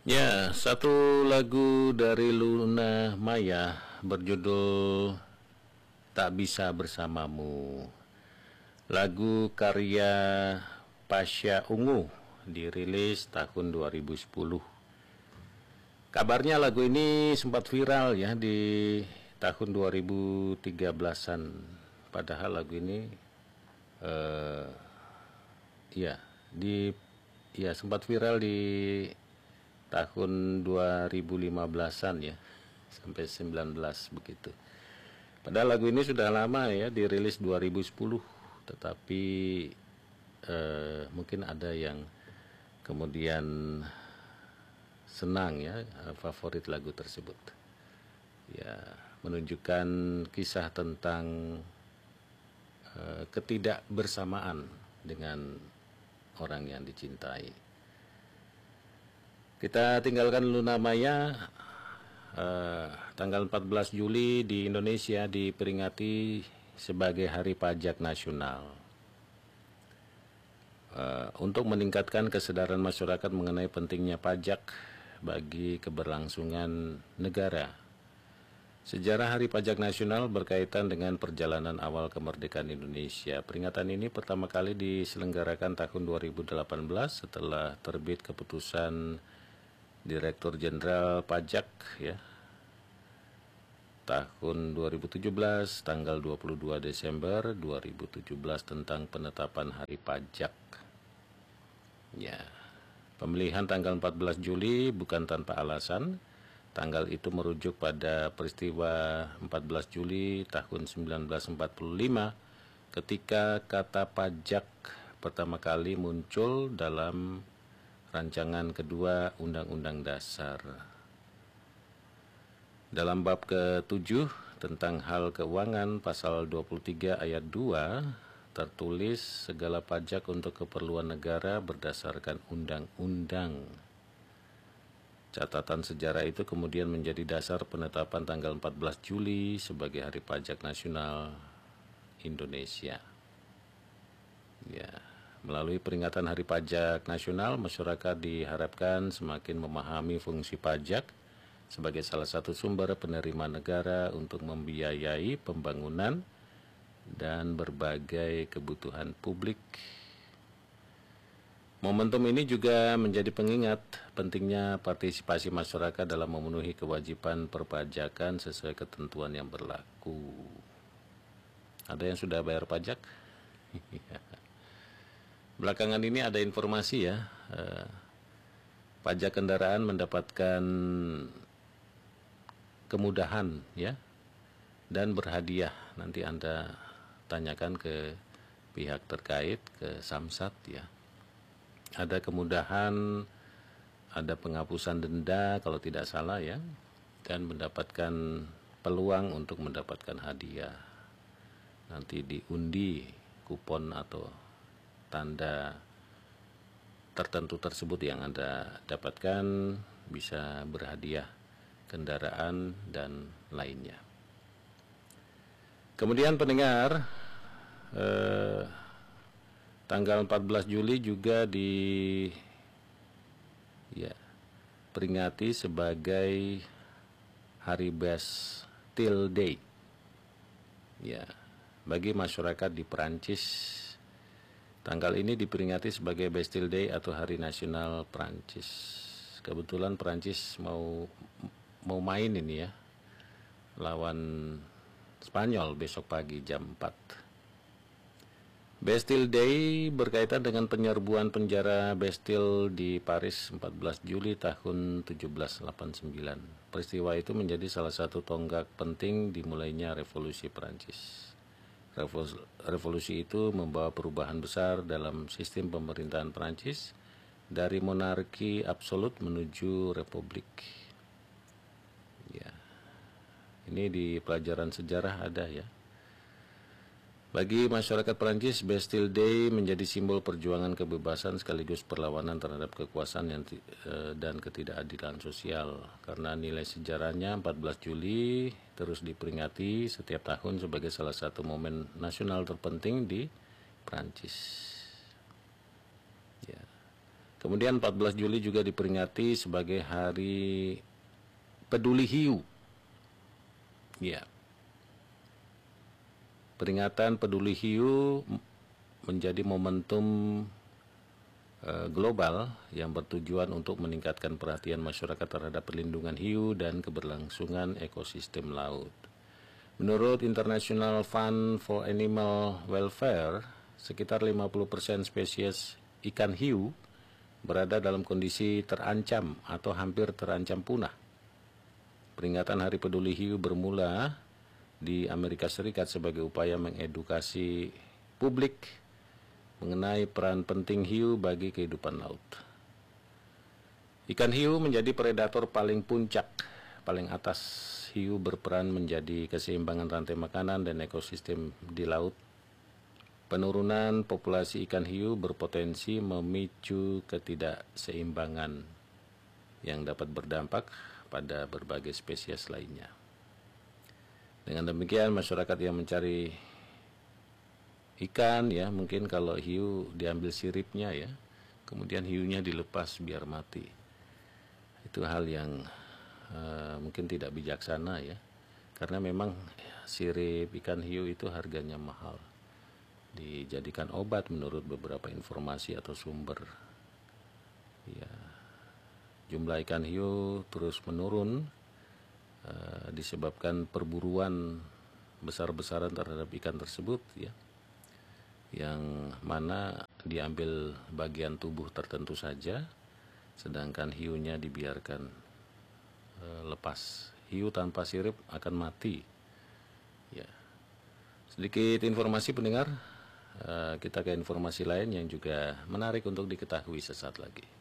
Ya, satu lagu dari Luna Maya berjudul Tak Bisa Bersamamu. Lagu karya Pasha Ungu, dirilis tahun 2010. Kabarnya lagu ini sempat viral ya di tahun 2013-an. Padahal lagu ini ya sempat viral di tahun 2015-an ya, sampai 19 begitu. Padahal lagu ini sudah lama ya, dirilis 2010, tetapi mungkin ada yang kemudian senang ya, favorit lagu tersebut. Ya, menunjukkan kisah tentang ketidakbersamaan dengan orang yang dicintai. Kita tinggalkan Luna Maya. Tanggal 14 Juli di Indonesia diperingati sebagai Hari Pajak Nasional. Untuk meningkatkan kesadaran masyarakat mengenai pentingnya pajak bagi keberlangsungan negara. Sejarah Hari Pajak Nasional berkaitan dengan perjalanan awal kemerdekaan Indonesia. Peringatan ini pertama kali diselenggarakan tahun 2018 setelah terbit keputusan Direktur Jenderal Pajak ya, tahun 2017 tanggal 22 Desember 2017 tentang penetapan Hari Pajak. Ya, pemilihan tanggal 14 Juli bukan tanpa alasan. Tanggal itu merujuk pada peristiwa 14 Juli tahun 1945 ketika kata pajak pertama kali muncul dalam rancangan kedua Undang-Undang Dasar. Dalam bab ke-7 tentang hal keuangan pasal 23 ayat 2 tertulis segala pajak untuk keperluan negara berdasarkan undang-undang. Catatan sejarah itu kemudian menjadi dasar penetapan tanggal 14 Juli sebagai Hari Pajak Nasional Indonesia. Ya, melalui peringatan Hari Pajak Nasional, masyarakat diharapkan semakin memahami fungsi pajak sebagai salah satu sumber penerimaan negara untuk membiayai pembangunan dan berbagai kebutuhan publik. Momentum ini juga menjadi pengingat pentingnya partisipasi masyarakat dalam memenuhi kewajiban perpajakan sesuai ketentuan yang berlaku. Ada yang sudah bayar pajak? Belakangan ini ada informasi ya, pajak kendaraan mendapatkan kemudahan ya, dan berhadiah. Nanti Anda tanyakan ke pihak terkait, ke Samsat ya. Ada kemudahan, ada penghapusan denda kalau tidak salah ya, dan mendapatkan peluang untuk mendapatkan hadiah. Nanti diundi kupon atau tanda tertentu tersebut yang Anda dapatkan, bisa berhadiah kendaraan dan lainnya. Kemudian pendengar, tanggal 14 Juli juga diperingati sebagai Hari Bastille Day. Ya, bagi masyarakat di Perancis, tanggal ini diperingati sebagai Bastille Day atau Hari Nasional Perancis. Kebetulan Perancis mau main ini ya, lawan Spanyol besok pagi jam 4. Bastille Day berkaitan dengan penyerbuan penjara Bastille di Paris 14 Juli tahun 1789. Peristiwa itu menjadi salah satu tonggak penting dimulainya revolusi Perancis. Revolusi itu membawa perubahan besar dalam sistem pemerintahan Perancis dari monarki absolut menuju republik. Ya. Ini di pelajaran sejarah ada ya. Bagi masyarakat Perancis, Bastille Day menjadi simbol perjuangan kebebasan sekaligus perlawanan terhadap kekuasaan dan ketidakadilan sosial. Karena nilai sejarahnya 14 Juli terus diperingati setiap tahun sebagai salah satu momen nasional terpenting di Perancis. Ya. Kemudian 14 Juli juga diperingati sebagai Hari Peduli Hiu. Ya. Peringatan Peduli Hiu menjadi momentum global yang bertujuan untuk meningkatkan perhatian masyarakat terhadap perlindungan hiu dan keberlangsungan ekosistem laut. Menurut International Fund for Animal Welfare, sekitar 50% spesies ikan hiu berada dalam kondisi terancam atau hampir terancam punah. Peringatan Hari Peduli Hiu bermula di Amerika Serikat sebagai upaya mengedukasi publik mengenai peran penting hiu bagi kehidupan laut. Ikan hiu menjadi predator paling puncak, paling atas. Hiu berperan menjadi keseimbangan rantai makanan dan ekosistem di laut. Penurunan populasi ikan hiu berpotensi memicu ketidakseimbangan yang dapat berdampak pada berbagai spesies lainnya. Dengan demikian, masyarakat yang mencari ikan, ya, mungkin kalau hiu diambil siripnya, ya, kemudian hiunya dilepas biar mati. Itu hal yang mungkin tidak bijaksana, ya, karena memang sirip ikan hiu itu harganya mahal, dijadikan obat menurut beberapa informasi atau sumber. Ya, jumlah ikan hiu terus menurun disebabkan perburuan besar-besaran terhadap ikan tersebut, ya, yang mana diambil bagian tubuh tertentu saja, sedangkan hiunya dibiarkan lepas. Hiu tanpa sirip akan mati. Ya, sedikit informasi pendengar. Kita ke informasi lain yang juga menarik untuk diketahui sesaat lagi.